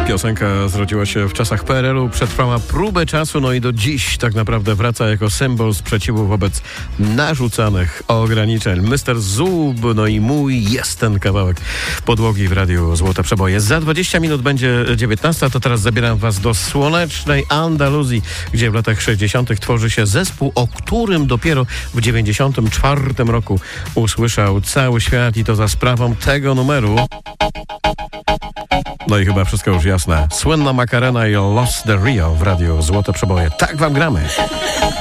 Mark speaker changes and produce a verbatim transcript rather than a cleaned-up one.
Speaker 1: Piosenka zrodziła się w czasach P R L u, przetrwała próbę czasu, no i do dziś tak naprawdę wraca jako symbol sprzeciwu wobec narzucanych ograniczeń. mister Zub, no i mój jest ten kawałek podłogi w radiu Złote Przeboje. Za dwadzieścia minut będzie dziewiętnasta, to teraz zabieram was do słonecznej Andaluzji, gdzie w latach sześćdziesiątych tworzy się zespół, o którym dopiero w dziewięćdziesiątym czwartym roku usłyszał cały świat i to za sprawą tego numeru. No i chyba wszystko już jasne. Słynna Macarena i Lost the Rio w radiu Złote Przeboje. Tak wam gramy.